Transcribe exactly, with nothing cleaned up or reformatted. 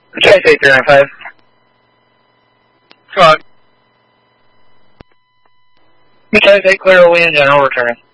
Try to take three nine five. Come on. Try to take clear wind and overturn.